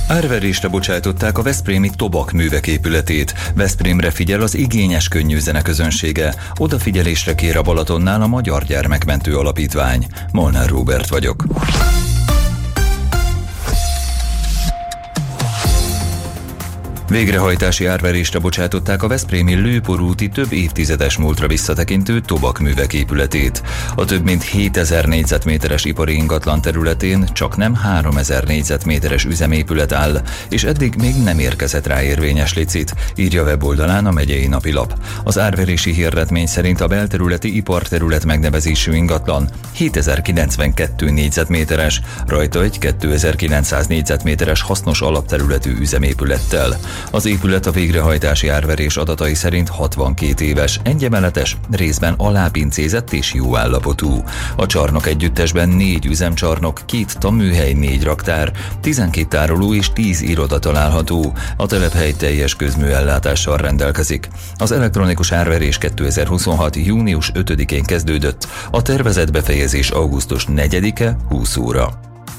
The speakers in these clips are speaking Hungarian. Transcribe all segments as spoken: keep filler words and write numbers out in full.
Árverésre bocsájtották a veszprémi Tobak művek épületét. Veszprémre figyel az igényes könnyű zene közönsége. Odafigyelésre kér a Balatonnál a Magyar Gyermekmentő Alapítvány. Molnár Róbert vagyok. Végrehajtási árverésre bocsátották a veszprémi Lőporúti több évtizedes múltra visszatekintő Tobak művek épületét. A több mint hétezer négyzetméteres ipari ingatlan területén csak nem háromezer négyzetméteres üzemépület áll, és eddig még nem érkezett rá érvényes licit, írja weboldalán a megyei napilap. Az árverési hirdetmény szerint a belterületi iparterület megnevezésű ingatlan hétezer-kilencvenkettő négyzetméteres, rajta egy kétezer-kilencszáz négyzetméteres hasznos alapterületű üzemépülettel. Az épület a végrehajtási árverés adatai szerint hatvankét éves, egyemeletes, részben alápincézett és jó állapotú. A csarnok együttesben négy üzemcsarnok, két tanműhely, négy raktár, tizenkét tároló és tíz iroda található. A telephely teljes közműellátással rendelkezik. Az elektronikus árverés kétezer-huszonhat. június ötödikén kezdődött, a tervezett befejezés augusztus negyedike húsz óra.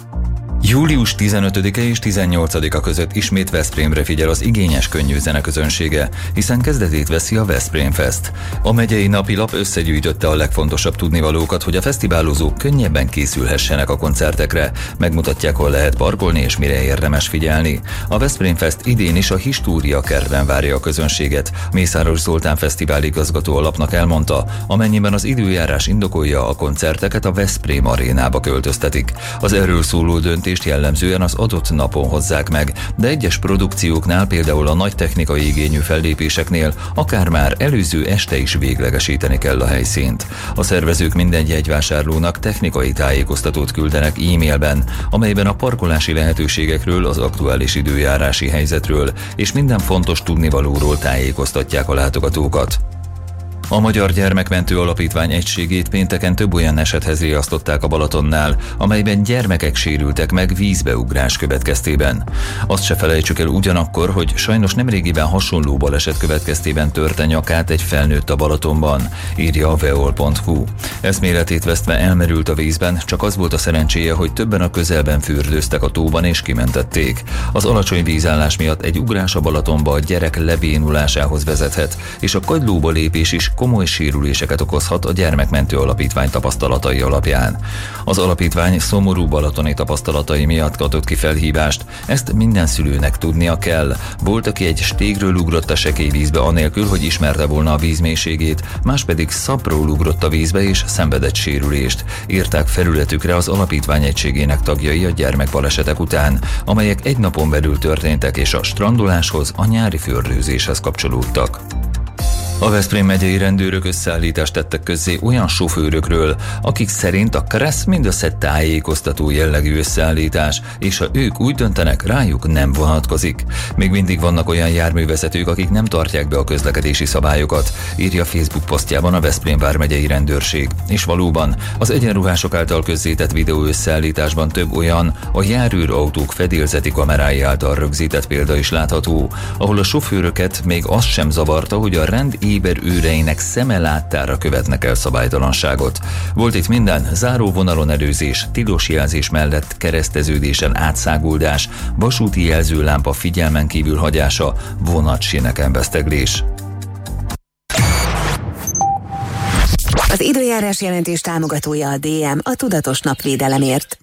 július tizenötödike és tizennyolcadika között ismét Veszprémre figyel az igényes könnyű zene közönsége, hiszen kezdetét veszi a Veszprém Fest. A megyei napilap összegyűjtötte a legfontosabb tudnivalókat, hogy a fesztiválozók könnyebben készülhessenek a koncertekre, megmutatják, hol lehet parkolni és mire érdemes figyelni. A Veszprém Fest idén is a História kertben várja a közönséget. Mészáros Zoltán fesztivál igazgató a lapnak elmondta, amennyiben az időjárás indokolja, a koncerteket a Veszprém arénába költöztetik. Az erről szóló döntés jellemzően az adott napon hozzák meg, de egyes produkcióknál, például a nagy technikai igényű fellépéseknél akár már előző este is véglegesíteni kell a helyszínt. A szervezők minden jegyvásárlónak technikai tájékoztatót küldenek e-mailben, amelyben a parkolási lehetőségekről, az aktuális időjárási helyzetről és minden fontos tudnivalóról tájékoztatják a látogatókat. A Magyar Gyermekmentő Alapítvány egységét pénteken több olyan esethez riasztották a Balatonnál, amelyben gyermekek sérültek meg vízbeugrás következtében. Azt se felejtsük el ugyanakkor, hogy sajnos nemrégiben hasonló baleset következtében törte nyakát egy felnőtt a Balatonban, írja a veol pont hu. Eszméletét vesztve elmerült a vízben, csak az volt a szerencséje, hogy többen a közelben fürdőztek a tóban és kimentették. Az alacsony vízállás miatt egy ugrás a Balatonba a gyerek lebénulásához vezethet, és a kagylóba lépés is komoly sérüléseket okozhat a Gyermekmentő Alapítvány tapasztalatai alapján. Az alapítvány szomorú balatoni tapasztalatai miatt adott ki felhívást, ezt minden szülőnek tudnia kell. Volt, aki egy stégről ugrott a sekély vízbe anélkül, hogy ismerte volna a vízmélységét, más pedig szapról ugrott a vízbe és szenvedett sérülést. Írták felületükre az alapítvány egységének tagjai a gyermekbalesetek után, amelyek egy napon belül történtek és a strandoláshoz, a nyári fürdőzéshez kapcsolódtak. A Veszprém megyei rendőrök összeállítást tettek közzé olyan sofőrökről, akik szerint a KRESZ mindössze tájékoztató jellegű összeállítás, és ha ők úgy döntenek, rájuk nem vonatkozik. Még mindig vannak olyan járművezetők, akik nem tartják be a közlekedési szabályokat, írja Facebook posztjában a Veszprém vármegyei rendőrség. És valóban, az egyenruhások által közzétett videó összeállításban több olyan, a járőrautók fedélzeti kamerái által rögzített példa is látható, ahol a sofőröket még az sem zavarta, hogy a rend éber őreinek szeme láttára követnek el szabálytalanságot. Volt itt minden: záróvonalon előzés, tilos jelzés mellett kereszteződésen átszáguldás, vasúti jelzőlámpa figyelmen kívül hagyása, vonatsíneken veszteglés. Az időjárás jelentés támogatója a dé em, a tudatos napvédelemért.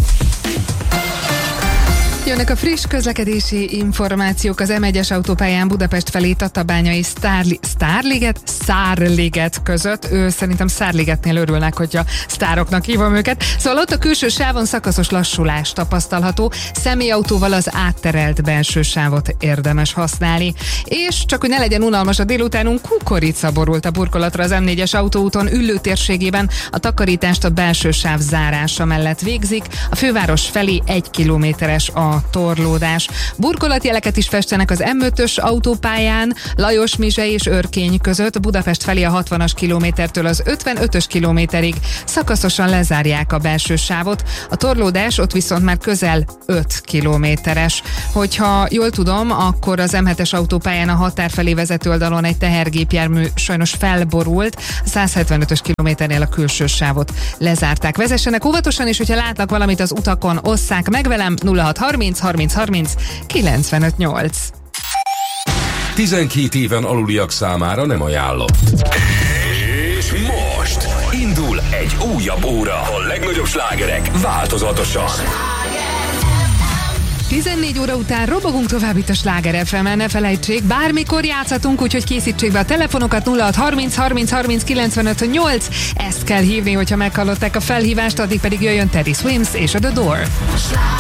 Jönnek a friss közlekedési információk az em egyes autópályán Budapest felé Tatabányai Sztárli, Sztárliget? Szárliget között. Ő szerintem Szárligetnél örülnek, hogyha sztároknak hívom őket. Szóval ott a külső sávon szakaszos lassulás tapasztalható. Személyautóval az átterelt belső sávot érdemes használni. És csak hogy ne legyen unalmas a délutánunk, kukorica borult a burkolatra az em négyes autóúton Üllő térségében. A takarítást a belső sáv zárása mellett végzik. A főváros felé egy kilométeres a torlódás. Burkolatjeleket is festenek az em ötös autópályán Lajos-Mizsely és Örkény között, Budapest felé a hatvanas kilométertől az ötvenötös kilométerig szakaszosan lezárják a belső sávot. A torlódás ott viszont már közel öt kilométeres. Hogyha jól tudom, akkor az em hetes autópályán a határ felé vezető oldalon egy tehergépjármű sajnos felborult, a száz hetvenötös kilométernél a külső sávot lezárták. Vezessenek óvatosan, és hogyha látnak valamit az utakon, osszák meg velem. Nulla hat harminc harminc harminc harminc kilencvenöt nyolc. tizenkét éven aluliak számára nem ajánlott. És most indul egy újabb óra. A legnagyobb slágerek változatosan. tizennégy óra után robogunk tovább itt a Sláger ef emen, ne felejtsék, bármikor játszhatunk, úgyhogy készítsék be a telefonokat nulla hat harminc harminc harminc kilencvenöt nyolc, ezt kell hívni, hogyha meghallották a felhívást, addig pedig jöjjön Teddy Swims és a The Door.